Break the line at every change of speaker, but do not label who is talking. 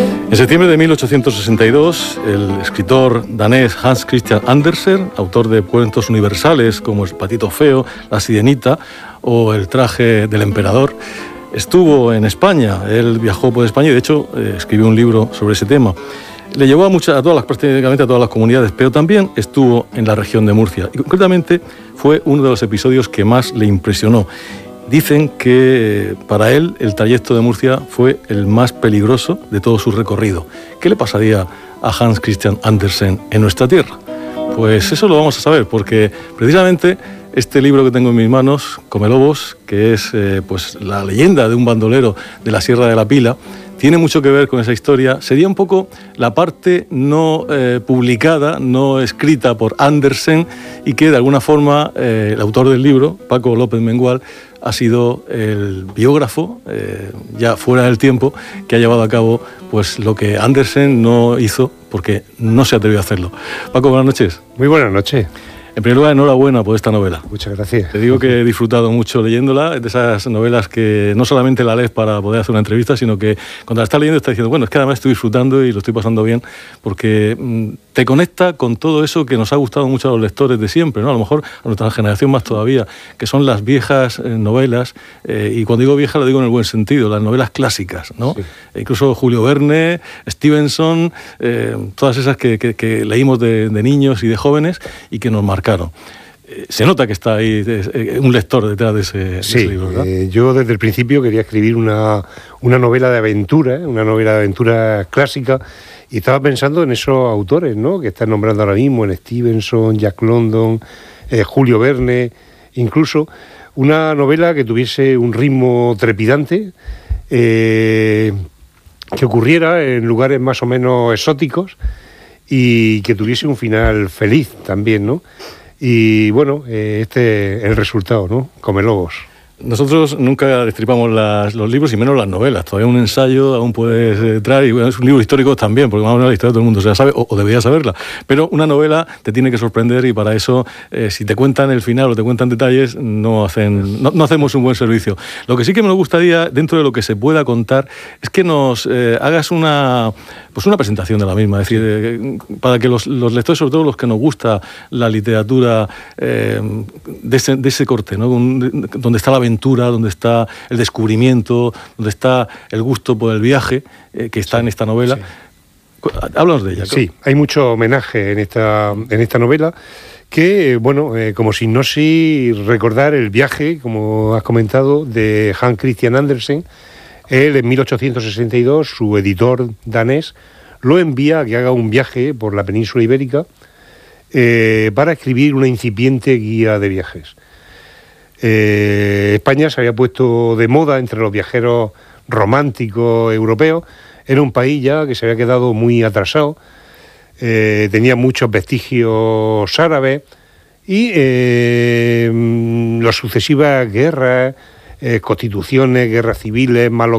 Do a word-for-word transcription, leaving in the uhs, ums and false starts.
En septiembre de mil ochocientos sesenta y dos, el escritor danés Hans Christian Andersen, autor de cuentos universales como El patito feo, La sirenita o El traje del emperador, estuvo en España. Él viajó por España y de hecho eh, escribió un libro sobre ese tema. Le llevó a, muchas, a todas las, prácticamente a todas las comunidades, pero también estuvo en la región de Murcia y concretamente fue uno de los episodios que más le impresionó. Dicen que para él el trayecto de Murcia fue el más peligroso de todo su recorrido. ¿Qué le pasaría a Hans Christian Andersen en nuestra tierra? Pues eso lo vamos a saber, porque precisamente este libro que tengo en mis manos, Comelobos, que es eh, pues la leyenda de un bandolero de la Sierra de la Pila, tiene mucho que ver con esa historia. Sería un poco la parte no eh, publicada, no escrita por Andersen y que de alguna forma eh, el autor del libro, Paco López Mengual, ha sido el biógrafo, eh, ya fuera del tiempo, que ha llevado a cabo pues lo que Andersen no hizo porque no se atrevió a hacerlo. Paco, buenas noches.
Muy buenas noches.
En primer lugar, enhorabuena por esta novela.
Muchas gracias.
Te digo que he disfrutado mucho leyéndola, de esas novelas que no solamente la lees para poder hacer una entrevista, sino que cuando la estás leyendo estás diciendo, bueno, es que además estoy disfrutando y lo estoy pasando bien, porque mmm, te conecta con todo eso que nos ha gustado mucho a los lectores de siempre, ¿no? A lo mejor a nuestra generación más todavía, que son las viejas eh, novelas, eh, y cuando digo viejas lo digo en el buen sentido, las novelas clásicas, ¿no? Sí. E incluso Julio Verne, Stevenson, eh, todas esas que, que, que leímos de, de niños y de jóvenes y que nos marcaron. Se nota que está ahí un lector detrás de ese, de
sí,
ese libro, ¿verdad?
Eh, yo desde el principio quería escribir una, una novela de aventura, una novela de aventura clásica, y estaba pensando en esos autores, ¿no?, que están nombrando ahora mismo, en Stevenson, Jack London, eh, Julio Verne, incluso una novela que tuviese un ritmo trepidante, eh, que ocurriera en lugares más o menos exóticos y que tuviese un final feliz también, ¿no? Y bueno, eh, este es el resultado, ¿no? Comelobos.
Nosotros nunca destripamos las, los libros y menos las novelas. Todavía un ensayo aún puedes eh, traer, y bueno, es un libro histórico también, porque más o menos la historia todo el mundo se la sabe o, o debería saberla. Pero una novela te tiene que sorprender y para eso, eh, si te cuentan el final o te cuentan detalles, no, hacen, no, no hacemos un buen servicio. Lo que sí que me gustaría, dentro de lo que se pueda contar, es que nos eh, hagas una, pues una presentación de la misma. Es decir, eh, para que los, los lectores, sobre todo los que nos gusta la literatura eh, de, ese, de ese corte, ¿no?, Un, donde está la aventura, donde está el descubrimiento, donde está el gusto por el viaje, eh, que está sí, en esta novela. Sí. Háblanos de ella.
Sí, hay mucho homenaje en esta, en esta novela que, bueno, eh, como sinopsis, recordar el viaje, como has comentado, de Hans Christian Andersen. Él, en mil ochocientos sesenta y dos, su editor danés, lo envía a que haga un viaje por la península ibérica eh, para escribir una incipiente guía de viajes. Eh, España se había puesto de moda entre los viajeros románticos europeos. Era un país ya que se había quedado muy atrasado, eh, tenía muchos vestigios árabes y eh, las sucesivas guerras, eh, constituciones, guerras civiles, malos